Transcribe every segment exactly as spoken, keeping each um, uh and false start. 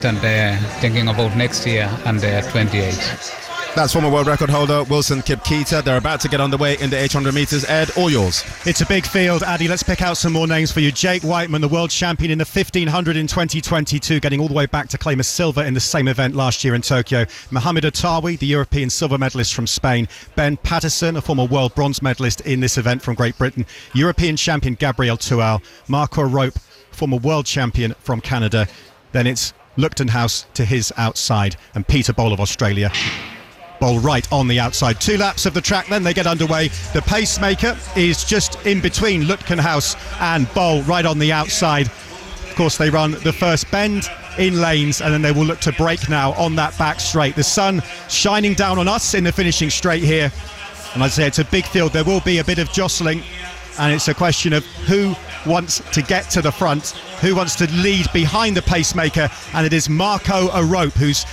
and they're thinking about next year, and they're twenty-eight. That's former world record holder Wilson Kipketer. They're about to get underway in the eight hundred metres. Ed, all yours. It's a big field, Addy. Let's pick out some more names for you. Jake Whiteman, the world champion in the fifteen hundred in twenty twenty-two, getting all the way back to claim a silver in the same event last year in Tokyo. Mohamed Attawi, the European silver medalist from Spain. Ben Patterson, a former world bronze medalist in this event from Great Britain. European champion Gabriel Tual. Marco Rope, former world champion from Canada. Then it's Luchtenhaus to his outside, and Peter Bol of Australia. Bol right on the outside. Two laps of the track, then they get underway. The pacemaker is just in between Luchtenhaus and Bol right on the outside. Of course, they run the first bend in lanes, and then they will look to break now on that back straight. The sun shining down on us in the finishing straight here. And I'd say it's a big field. There will be a bit of jostling, and it's a question of who wants to get to the front, who wants to lead behind the pacemaker, and it is Marco Arop, who's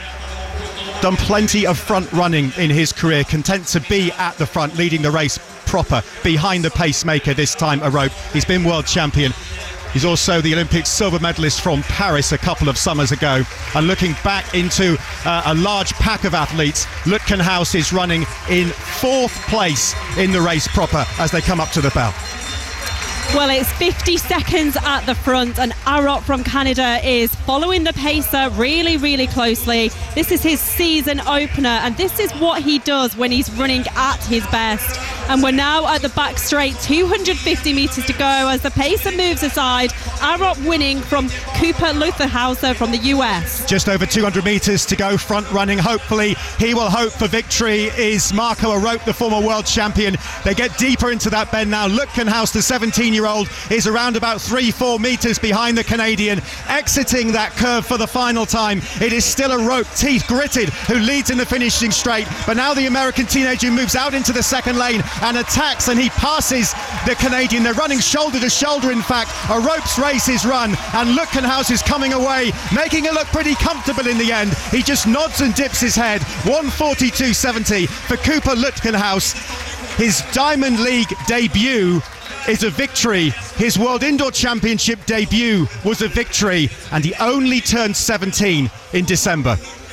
done plenty of front running in his career, content to be at the front, leading the race proper behind the pacemaker this time. Arop, he's been world champion. He's also the Olympic silver medalist from Paris a couple of summers ago. And looking back into uh, a large pack of athletes, Luchtenhaus is running in fourth place in the race proper as they come up to the bell. Well, it's fifty seconds at the front, and Arop from Canada is following the pacer really, really closely. This is his season opener, and this is what he does when he's running at his best. And we're now at the back straight, two hundred fifty metres to go as the pacer moves aside. Arop winning from Cooper Luchtenhauser from the U S. Just over two hundred metres to go, front running. Hopefully, he will hope for victory is Marco Arop, the former world champion. They get deeper into that bend now. Luchtenhaus, the seventeen-year-old, is around about three, four metres behind the Canadian, exiting that curve for the final time. It is still Arop, teeth gritted, who leads in the finishing straight. But now the American teenager moves out into the second lane and attacks, and he passes the Canadian. They're running shoulder to shoulder, in fact. Arop's race is run, and Luchtenhaus is coming away, making it look pretty comfortable in the end. He just nods and dips his head. one forty-two seventy for Cooper Luchtenhaus. His Diamond League debut is a victory. His World Indoor Championship debut was a victory, and he only turned seventeen in December.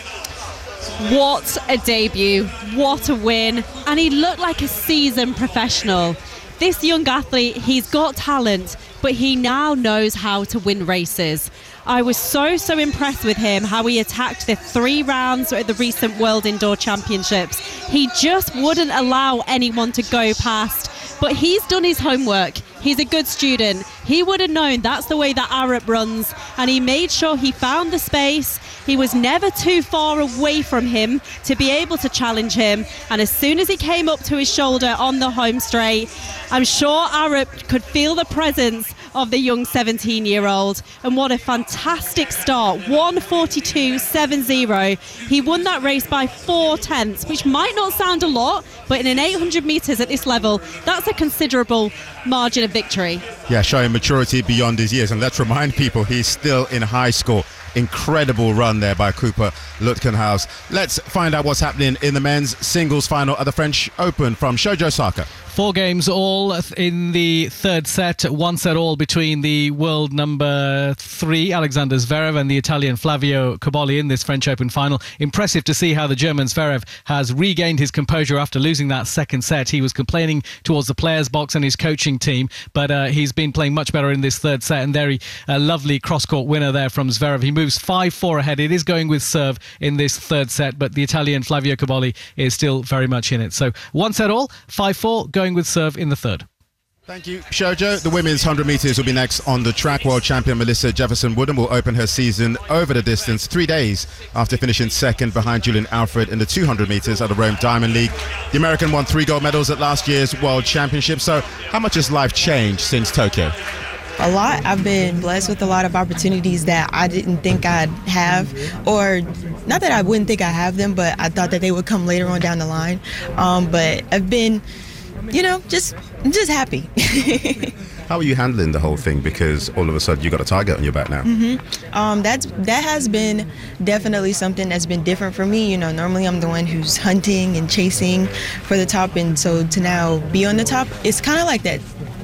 What a debut, what a win, and he looked like a seasoned professional. This young athlete, he's got talent, but he now knows how to win races. I was so, so impressed with him, how he attacked the three rounds at the recent World Indoor Championships. He just wouldn't allow anyone to go past, but he's done his homework. He's a good student. He would have known that's the way that Arop runs, and he made sure he found the space. He was never too far away from him to be able to challenge him, and as soon as he came up to his shoulder on the home straight, I'm sure Arop could feel the presence of the young seventeen-year-old, and what a fantastic start. one forty-two seventy. He won that race by four tenths, which might not sound a lot, but in an eight hundred metres at this level, that's a considerable margin of victory. Yeah, showing maturity beyond his years. And let's remind people, he's still in high school. Incredible run there by Cooper Luchtenhaus. Let's find out what's happening in the men's singles final at the French Open from Shojo Saka. Four games all in the third set, one set all between the world number three, Alexander Zverev, and the Italian Flavio Cobolli in this French Open final. Impressive to see how the German Zverev has regained his composure after losing that second set. He was complaining towards the players' box and his coaching team, but uh, he's been playing much better in this third set, and very a lovely cross-court winner there from Zverev. He moves five four ahead. It is going with serve in this third set, but the Italian Flavio Cobolli is still very much in it. So one set all, five four, going with serve in the third. Thank you, Shojo. The women's one hundred metres will be next on the track. World champion Melissa Jefferson-Wooden will open her season over the distance three days after finishing second behind Julian Alfred in the two hundred metres at the Rome Diamond League. The American won three gold medals at last year's World Championship. So how much has life changed since Tokyo? A lot. I've been blessed with a lot of opportunities that I didn't think I'd have, or not that I wouldn't think I have them, but I thought that they would come later on down the line. Um, but I've been, you know, just just happy. How are you handling the whole thing? Because all of a sudden you got a target on your back now. Mm-hmm. Um, that's that has been definitely something that's been different for me. You know, normally I'm the one who's hunting and chasing for the top, and so to now be on the top, it's kind of like that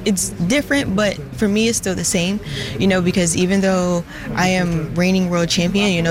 it's different, but for me, it's still the same, you know, because even though I am reigning world champion, you know,